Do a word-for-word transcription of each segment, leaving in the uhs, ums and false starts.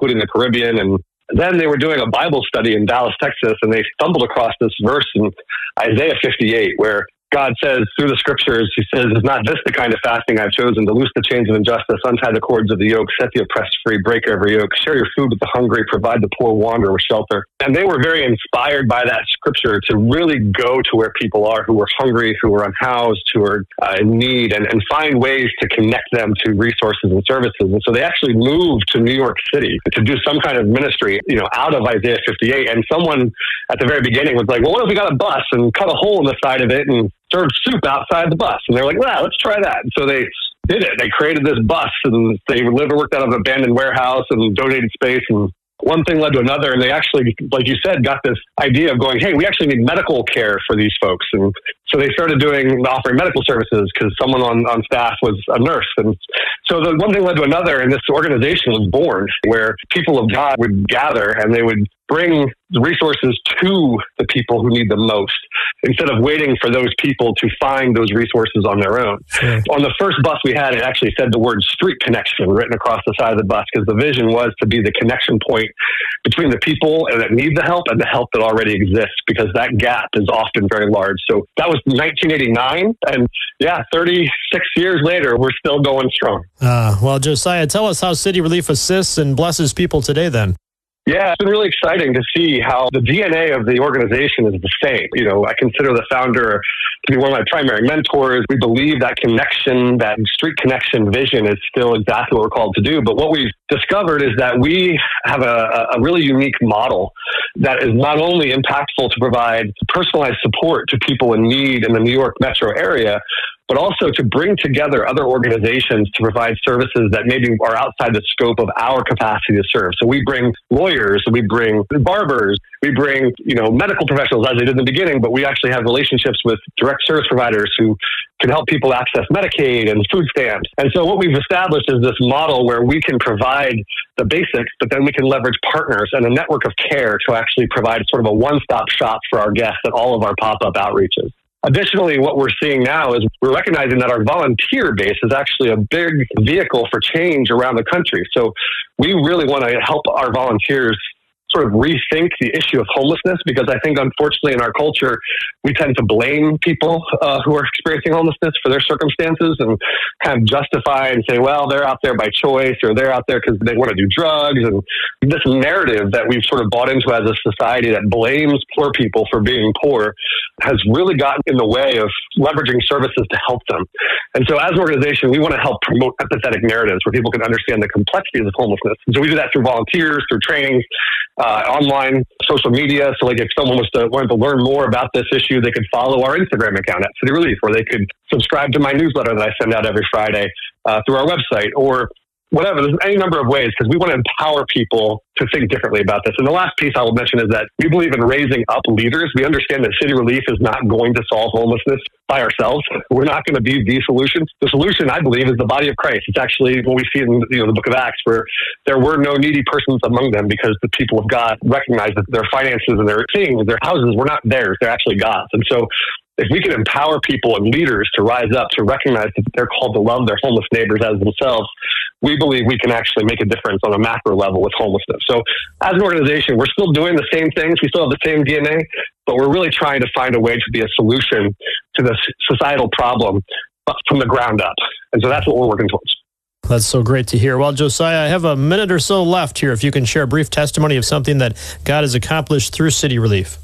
including the Caribbean. And then they were doing a Bible study in Dallas, Texas, and they stumbled across this verse in Isaiah fifty-eight, where God says through the scriptures, he says, is not this the kind of fasting I've chosen, to loose the chains of injustice, untie the cords of the yoke, set the oppressed free, break every yoke, share your food with the hungry, provide the poor wanderer with shelter. And they were very inspired by that scripture to really go to where people are who are hungry, who are unhoused, who are uh, in need, and, and find ways to connect them to resources and services. And so they actually moved to New York City to do some kind of ministry, you know, out of Isaiah fifty-eight. And someone at the very beginning was like, well, what if we got a bus and cut a hole in the side of it and serve soup outside the bus? And they're like, well, let's try that. And so they did it. They created this bus, and they lived and worked out of an abandoned warehouse and donated space, and one thing led to another. And they actually, like you said, got this idea of going, hey, we actually need medical care for these folks. And so they started doing, offering medical services because someone on, on staff was a nurse. And so the one thing led to another, and this organization was born where people of God would gather and they would bring the resources to the people who need them most, instead of waiting for those people to find those resources on their own. Sure. On the first bus we had, it actually said the word street connection written across the side of the bus, because the vision was to be the connection point between the people that need the help and the help that already exists, because that gap is often very large. So that was nineteen eighty-nine. And yeah, thirty-six years later, we're still going strong. Uh, well, Josiah, tell us how City Relief assists and blesses people today then. Yeah, it's been really exciting to see how the D N A of the organization is the same. You know, I consider the founder to be one of my primary mentors. We believe that connection, that street connection vision is still exactly what we're called to do. But what we've discovered is that we have a, a really unique model that is not only impactful to provide personalized support to people in need in the New York metro area, but also to bring together other organizations to provide services that maybe are outside the scope of our capacity to serve. So we bring lawyers, we bring barbers, we bring, you know, medical professionals, as they did in the beginning, but we actually have relationships with direct service providers who can help people access Medicaid and food stamps. And so what we've established is this model where we can provide the basics, but then we can leverage partners and a network of care to actually provide sort of a one-stop shop for our guests at all of our pop-up outreaches. Additionally, what we're seeing now is we're recognizing that our volunteer base is actually a big vehicle for change around the country. So we really want to help our volunteers sort of rethink the issue of homelessness, because I think, unfortunately, in our culture, we tend to blame people uh, who are experiencing homelessness for their circumstances and kind of justify and say, well, they're out there by choice, or they're out there because they want to do drugs. And this narrative that we've sort of bought into as a society that blames poor people for being poor has really gotten in the way of leveraging services to help them. And so as an organization, we want to help promote empathetic narratives where people can understand the complexities of homelessness. And so we do that through volunteers, through trainings, Uh, online, social media. So like if someone was to wanted to learn more about this issue, they could follow our Instagram account at City Relief, or they could subscribe to my newsletter that I send out every Friday uh, through our website, or whatever. There's any number of ways, because we want to empower people to think differently about this. And the last piece I will mention is that we believe in raising up leaders. We understand that City Relief is not going to solve homelessness by ourselves. We're not going to be the solution. The solution, I believe, is the body of Christ. It's actually what we see in, you know, the book of Acts, where there were no needy persons among them, because the people of God recognized that their finances and their things, their houses were not theirs. They're actually God's. And so if we can empower people and leaders to rise up, to recognize that they're called to love their homeless neighbors as themselves, we believe we can actually make a difference on a macro level with homelessness. So as an organization, we're still doing the same things. We still have the same D N A, but we're really trying to find a way to be a solution to this societal problem from the ground up. And so that's what we're working towards. That's so great to hear. Well, Josiah, I have a minute or so left here. If you can share a brief testimony of something that God has accomplished through City Relief.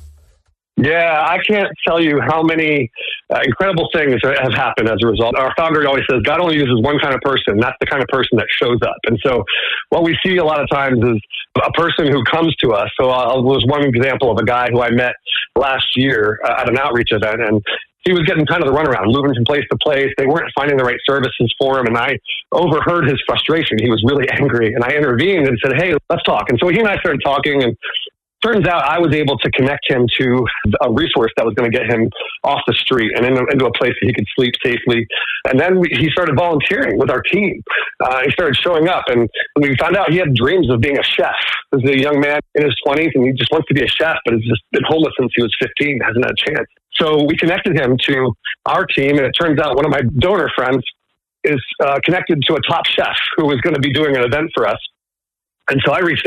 Yeah, I can't tell you how many uh, incredible things have happened as a result. Our founder always says, God only uses one kind of person. That's the kind of person that shows up. And so what we see a lot of times is a person who comes to us. So uh, was one example of a guy who I met last year uh, at an outreach event, and he was getting kind of the runaround, moving from place to place. They weren't finding the right services for him, and I overheard his frustration. He was really angry, and I intervened and said, hey, let's talk. And so he and I started talking, and turns out I was able to connect him to a resource that was going to get him off the street and into, into a place that he could sleep safely. And then we, he started volunteering with our team. Uh, he started showing up, and we found out he had dreams of being a chef. This is a young man in his twenties, and he just wants to be a chef, but he's just been homeless since he was fifteen, hasn't had a chance. So we connected him to our team, and it turns out one of my donor friends is uh, connected to a top chef who was going to be doing an event for us. And so I reached